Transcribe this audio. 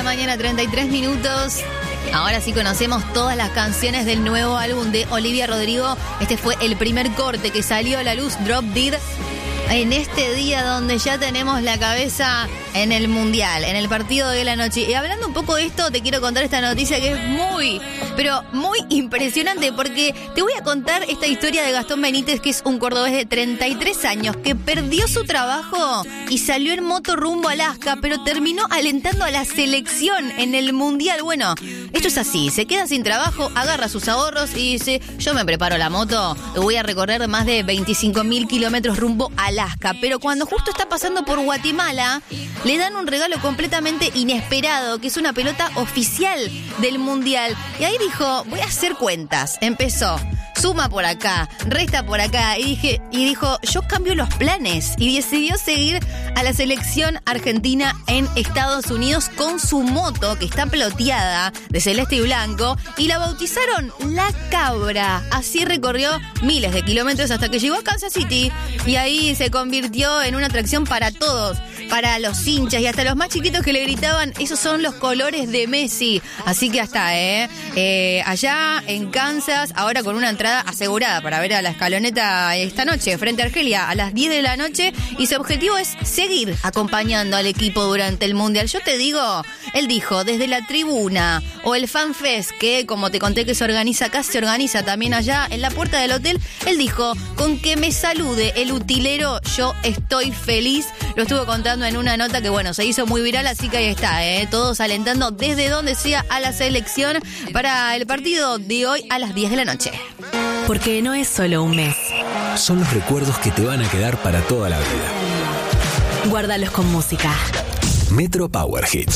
la mañana, 33 minutos. Ahora sí conocemos todas las canciones del nuevo álbum de Olivia Rodrigo. Este fue el primer corte que salió a la luz, Drop Dead. En este día donde ya tenemos la cabeza en el Mundial, en el partido de la noche. Y hablando un poco de esto, te quiero contar esta noticia que es muy impresionante, porque te voy a contar esta historia de Gastón Benítez, que es un cordobés de 33 años, que perdió su trabajo y salió en moto rumbo a Alaska, pero terminó alentando a la selección en el Mundial. Bueno, esto es así, se queda sin trabajo, agarra sus ahorros y dice, yo me preparo la moto, voy a recorrer más de 25.000 kilómetros rumbo a Alaska. Pero cuando justo está pasando por Guatemala, le dan un regalo completamente inesperado, que es una pelota oficial del Mundial. Y ahí dijo, voy a hacer cuentas. Empezó, suma por acá, resta por acá. Y dijo, yo cambio los planes. Y decidió seguir a la selección argentina en Estados Unidos con su moto, que está ploteada de celeste y blanco. Y la bautizaron La Cabra. Así recorrió miles de kilómetros hasta que llegó a Kansas City. Y ahí se convirtió en una atracción para todos, para los hinchas y hasta los más chiquitos que le gritaban, esos son los colores de Messi. Así que hasta, allá en Kansas, ahora con una entrada asegurada para ver a la escaloneta esta noche frente a Argelia a las 10 de la noche. Y su objetivo es seguir acompañando al equipo durante el Mundial. Yo te digo, él dijo, desde la tribuna o el Fan Fest, que como te conté que se organiza acá, se organiza también allá en la puerta del hotel. Él dijo, con que me salude el utilero, yo estoy feliz. Lo estuvo contando en una nota que, bueno, se hizo muy viral, así que ahí está, todos alentando desde donde sea a la selección para el partido de hoy a las 10 de la noche. Porque no es solo un mes. Son los recuerdos que te van a quedar para toda la vida. Guárdalos con música. Metro Power Hits.